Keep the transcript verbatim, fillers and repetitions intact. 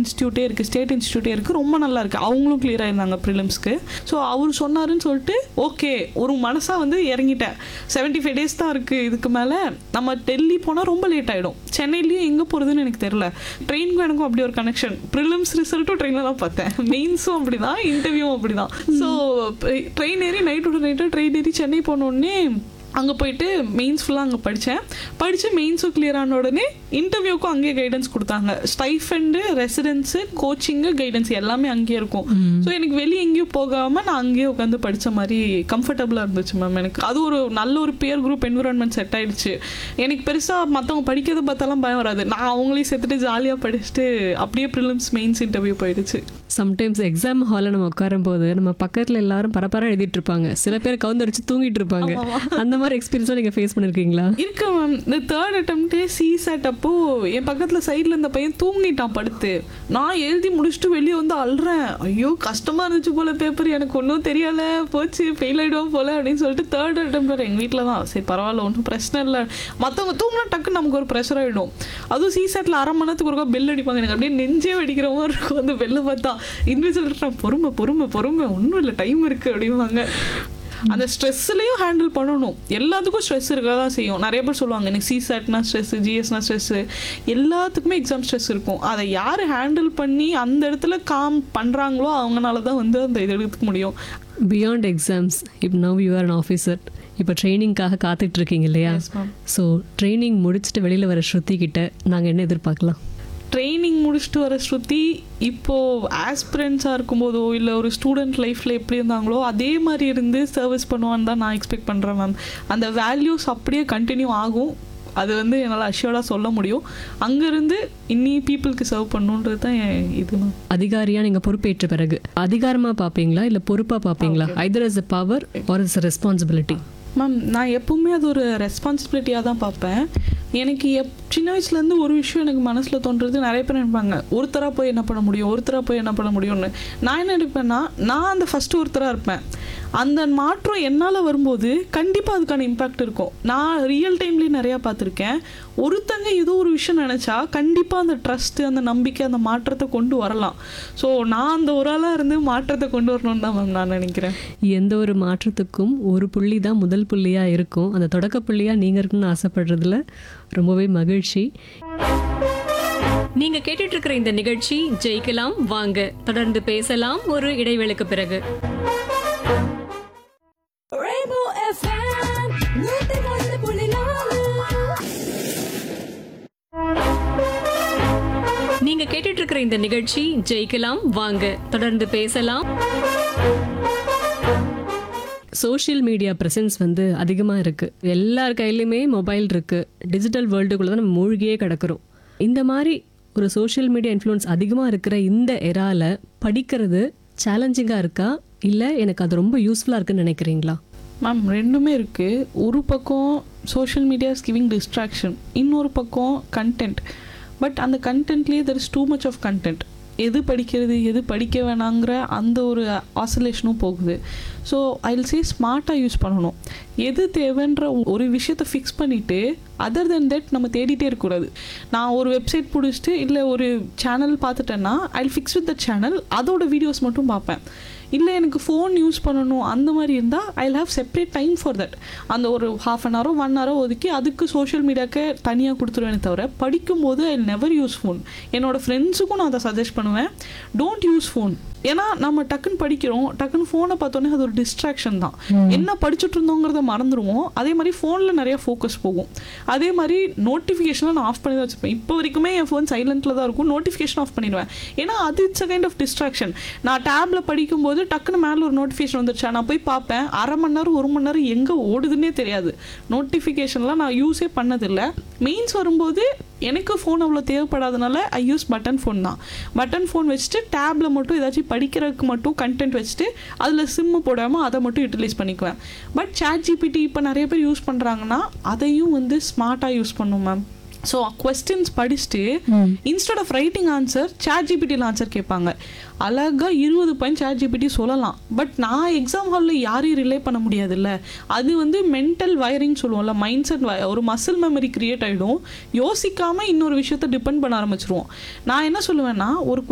இன்ஸ்டியூட்டே இருக்குது, ஸ்டேட் இன்ஸ்டியூட்டே இருக்குது, ரொம்ப நல்லா இருக்குது. அவங்களும் கிளியர் ஆயிருந்தாங்க ப்ரிலிம்ஸ்க்கு. ஸோ அவர் சொன்னாருன்னு சொல்லிட்டு ஓகே ஒரு மனசாக வந்து இறங்கிட்டேன். செவன்ட்டி ஃபைவ் டேஸ் தான் இருக்குது, இதுக்கு மேலே நம்ம டெல்லி போனால் ரொம்ப லேட் ஆகிடும். சென்னையிலையும் எங்கே போகிறதுன்னு எனக்கு தெரியல. ட்ரெயினுக்கும் எனக்கும் அப்படி ஒரு கனெக்ஷன். ப்ரிலிம்ஸ் ரிசல்ட்டும் ட்ரெயினில் தான் பார்த்தேன், மெயின்ஸும் அப்படி தான், இன்டர்வியூவும் அப்படி தான். ஸோ ட்ரெயின் ஏறி நைட்டோட நைட்டு ட்ரெயின் ஏறி சென்னை போனோடனே அங்கே போயிட்டு மெயின்ஸ் ஃபுல்லாக அங்கே படித்தேன். படித்து மெயின்ஸும் கிளியர் ஆன உடனே இன்டர்வியூக்கும் அங்கேயே கைடன்ஸ் கொடுத்தாங்க. ஸ்டைஃபண்டு, ரெசிடென்ஸு, கோச்சிங்கு, கைடன்ஸ் எல்லாமே அங்கேயே இருக்கும். ஸோ எனக்கு வெளியே எங்கேயும் போகாமல் நான் அங்கேயே உட்காந்து படித்த மாதிரி கம்ஃபர்டபுளாக இருந்துச்சு மேம். எனக்கு அது ஒரு நல்ல ஒரு பியர் குரூப் என்விரான்மெண்ட் செட் ஆகிடுச்சு. எனக்கு பெருசாக மற்றவங்க படிக்கிறத பார்த்தாலாம் பயம் வராது. நான் அவங்களையும் சேர்த்துட்டு ஜாலியாக படிச்சுட்டு அப்படியே ப்ரிலிம்ஸ் மெயின்ஸ் இன்டர்வியூ போயிடுச்சு. சம்டைம்ஸ் எக்ஸாம் ஹாலில் நம்ம உட்காரும் போது நம்ம பக்கத்தில் எல்லாரும் பரபரா எழுதிட்டு இருப்பாங்க, சில பேர் கவுந்தடிச்சு தூங்கிட்டு இருப்பாங்க. அந்த மாதிரி எக்ஸ்பீரியன்ஸும் நீங்கள் ஃபேஸ் பண்ணியிருக்கீங்களா? இருக்கு மேம். இந்த தேர்ட் அட்டம்ப்டே சி செட் அப்போ என் பக்கத்தில் சைடில் இந்த பையன் தூங்கிட்டான் படுத்து. நான் எழுதி முடிச்சுட்டு வெளியே வந்து அழுறேன், ஐயோ கஷ்டமாக இருந்துச்சு போல பேப்பர், எனக்கு ஒன்றும் தெரியலை, போச்சு ஃபெயில் ஆகிடுவோம் போல அப்படின்னு சொல்லிட்டு தேர்ட் அட்டம்ப்ட் எங்கள் வீட்டில் தான் சரி பரவாயில்ல ஒன்றும் பிரச்சனை இல்லை. மற்றவங்க தூங்கினா டக்குன்னு நமக்கு ஒரு ப்ரெஷர் ஆகிடும். அதுவும் சி செட்டில் அரை மணி நேரத்துக்கு ஒருக்கா பெல் அடிப்பாங்க. எனக்கு அப்படியே நெஞ்சே வெடிக்கிற மாதிரி இருக்கும் அந்த பெல்லை பார்த்தா. இன்விஜுவல் பொறுமை பொறுமை பொறுமை ஒன்றும் இல்லை டைம் இருக்குது அப்படிம்பாங்க. அந்த ஸ்ட்ரெஸ்லையும் ஹேண்டில் பண்ணணும். எல்லாத்துக்கும் ஸ்ட்ரெஸ் இருக்க தான் செய்யும். நிறைய பேர் சொல்லுவாங்க எனக்கு சிசேட்னா ஸ்ட்ரெஸ்ஸு, ஜிஎஸ்னா ஸ்ட்ரெஸ்ஸு, எல்லாத்துக்குமே எக்ஸாம் ஸ்ட்ரெஸ் இருக்கும். அதை யார் ஹேண்டில் பண்ணி அந்த இடத்துல காம் பண்ணுறாங்களோ அவங்களால தான் வந்து அந்த இது எடுத்துக்க முடியும். பியாண்ட் எக்ஸாம்ஸ், இப்போ now you are an officer, இப்போ ட்ரைனிங்காக காத்துட்ருக்கீங்க இல்லையா? ஸோ ட்ரைனிங் முடிச்சுட்டு வெளியில் வர ஸ்ருதி கிட்ட நாங்கள் என்ன எதிர்பார்க்கலாம்? ட்ரைனிங் முடிச்சுட்டு வர ஸ்ருதி இப்போது ஆஸ்பிரண்ட்ஸாக இருக்கும்போதோ இல்லை ஒரு ஸ்டூடெண்ட் லைஃப்பில் எப்படி இருந்தாங்களோ அதே மாதிரி இருந்து சர்வீஸ் பண்ணுவான்னு தான் நான் எக்ஸ்பெக்ட் பண்ணுறேன் மேம். அந்த வேல்யூஸ் அப்படியே கண்டினியூ ஆகும். அது வந்து என்னால் அஷ்யூர்டாக சொல்ல முடியும். அங்கேருந்து இன்னி பீப்புளுக்கு சர்வ் பண்ணணுன்றது தான் இது மேம். அதிகாரியாக நீங்கள் பொறுப்பேற்ற பிறகு அதிகாரமாக பார்ப்பீங்களா இல்லை பொறுப்பாக பார்ப்பீங்களா? Hyder is a power R is a responsibility? Ma'am நான் எப்போவுமே அது ஒரு ரெஸ்பான்சிபிலிட்டியாக தான் பார்ப்பேன். எனக்கு எப் சின்ன வயசுலேருந்து ஒரு விஷயம் எனக்கு மனசில் தோன்றது, நிறைய பேர் நினைப்பாங்க ஒருத்தராக போய் என்ன பண்ண முடியும், ஒருத்தராக போய் என்ன பண்ண முடியும்னு. நான் என்ன நினைப்பேன்னா நான் அந்த ஃபஸ்ட்டு ஒருத்தராக இருப்பேன். அந்த மாற்றம் என்னால் வரும்போது கண்டிப்பாக அதுக்கான இம்பேக்ட் இருக்கும். நான் ரியல் டைம்லேயே நிறையா பார்த்துருக்கேன். ஒருத்தங்க ஏதோ ஒரு விஷயம் நினச்சா கண்டிப்பாக அந்த ட்ரஸ்ட்டு, அந்த நம்பிக்கை, அந்த மாற்றத்தை கொண்டு வரலாம். ஸோ நான் அந்த ஒரு ஆளாக இருந்து மாற்றத்தை கொண்டு வரணும்னு தான் மேம் நான் நினைக்கிறேன். எந்த ஒரு மாற்றத்துக்கும் ஒரு புள்ளி தான் முதல் புள்ளியாக இருக்கும். அந்த தொடக்க புள்ளியாக நீங்கள் இருக்குன்னு ஆசைப்படுறதுல ரொம்பவே மகிழ்ச்சி. நீங்க கேட்டுட்டு இருக்கிற இந்த நிகழ்ச்சி ஜெயிக்கலாம் வாங்க. தொடர்ந்து பேசலாம் ஒரு இடைவேளைக்கு பிறகு. நீங்க கேட்டுட்டு இருக்கிற இந்த நிகழ்ச்சி ஜெயிக்கலாம் வாங்க. தொடர்ந்து பேசலாம். சோஷியல் மீடியா ப்ரெசன்ஸ் வந்து அதிகமாக இருக்குது. எல்லார் கையிலையுமே மொபைல் இருக்குது. டிஜிட்டல் வேர்ல்டுக்குள்ளே தான் நம்ம மூழ்கியே கிடக்கிறோம். இந்த மாதிரி ஒரு சோஷியல் மீடியா இன்ஃப்ளூயன்ஸ் அதிகமாக இருக்கிற இந்த எரால படிக்கிறது சேலஞ்சிங்காக இருக்கா இல்லை எனக்கு அது ரொம்ப யூஸ்ஃபுல்லாக இருக்குன்னு நினைக்கிறீங்களா? மேம் ரெண்டுமே இருக்குது. ஒரு பக்கம் சோஷியல் மீடியாஸ் கிவிங் டிஸ்ட்ராக்ஷன், இன்னொரு பக்கம் கண்டென்ட். பட் அந்த கண்டென்ட்லேயே there is too much of content. எது படிக்கிறது எது படிக்க வேணாங்கிற அந்த ஒரு ஆசோலேஷனும் போகுது. ஸோ ஐ வில் சே ஸ்மார்ட்டாக யூஸ் பண்ணணும். எது தேவைன்ற ஒரு விஷயத்தை ஃபிக்ஸ் பண்ணிவிட்டு அதர் தென் தட் நம்ம தேடிட்டே இருக்கக்கூடாது. நான் ஒரு வெப்சைட் பிடிச்சிட்டு இல்லை ஒரு சேனல் பார்த்துட்டேன்னா I will fix with the channel, அதோட வீடியோஸ் மட்டும் பார்ப்பேன். இல்லை எனக்கு ஃபோன் யூஸ் பண்ணணும் அந்த மாதிரி இருந்தால் I will have separate time for that. அந்த ஒரு ஹாஃப் அன் ஹவரோ ஒன் ஹவரோ ஒதுக்கி அதுக்கு சோஷியல் மீடியாவுக்கு தனியாக கொடுத்துருவேனே தவிர படிக்கும்போது I will never use phone. என்னோடய ஃப்ரெண்ட்ஸுக்கும் நான் அதை சஜஸ்ட் பண்ணுவேன், டோன்ட் யூஸ் ஃபோன். ஏன்னா நம்ம டக்குன்னு படிக்கிறோம், டக்குன்னு ஃபோனை பார்த்தோன்னே அது ஒரு டிஸ்ட்ராக்ஷன் தான். என்ன படிச்சுட்டு இருந்தோங்கிறத மறந்துடுவோம். அதே மாதிரி ஃபோனில் நிறைய ஃபோக்கஸ் போகும். அதே மாதிரி நோட்டிஃபிகேஷனை நான் ஆஃப் பண்ணி தான் வச்சுப்பேன். இப்போ வரைக்குமே என் ஃபோன் சைலண்ட்டில் தான் இருக்கும், நோட்டிஃபிகேஷன் ஆஃப் பண்ணிடுவேன். ஏன்னா அது it's a kind of distraction. நான் டேப்பில் படிக்கும்போது டக்குன்னு மேலே ஒரு நோட்டிஃபிகேஷன் வந்துருச்சா நான் போய் பார்ப்பேன், அரை மணி நேரம் ஒரு மணி நேரம் எங்கே ஓடுதுன்னே தெரியாது. நோட்டிஃபிகேஷன்லாம் நான் யூஸே பண்ணதில்லை. மெயின்ஸ் வரும்போது எனக்கு ஃபோன் அவ்வளோ தேவைப்படாதனால ஐ யூஸ் பட்டன் ஃபோன் தான். பட்டன் ஃபோன் வச்சுட்டு டேப்பில் மட்டும் ஏதாச்சும் படிக்கிறதுக்கு மட்டும் கண்டென்ட் வச்சுட்டு அதில் சிம்மு போடாமல் அதை மட்டும் யூட்டிலைஸ் பண்ணிக்குவேன். பட் சாட் ஜிபிடி இப்போ நிறைய பேர் யூஸ் பண்ணுறாங்கன்னா அதையும் வந்து ஸ்மார்ட்டாக யூஸ் பண்ணும் மேம். ஸோ கொஸ்டின்ஸ் படிச்சுட்டு instead of writing answer chat ஜிபிடியில் answer கேட்பாங்க. அழகாக இருபது பாயிண்ட் சாட் ஜிபிடி சொல்லலாம். பட் நான் எக்ஸாம் ஹாலில் யாரையும் ரிலே பண்ண முடியாதுல்ல. அது வந்து மென்டல் வயரிங் சொல்லுவோம்ல, மைண்ட் செட், ஒரு மசில் மெமரி கிரியேட் ஆகிடும். யோசிக்காமல் இன்னொரு விஷயத்தை டிபெண்ட் பண்ண ஆரம்பிச்சிருவோம். நான் என்ன சொல்லுவேன்னா ஒரு